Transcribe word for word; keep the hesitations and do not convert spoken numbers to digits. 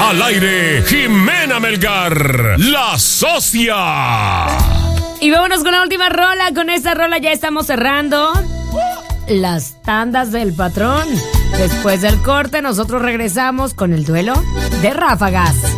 Al aire, Jimena Melgar, la socia. Y vámonos con la última rola. Con esta rola ya estamos cerrando las tandas del patrón. Después del corte, nosotros regresamos con el duelo de ráfagas.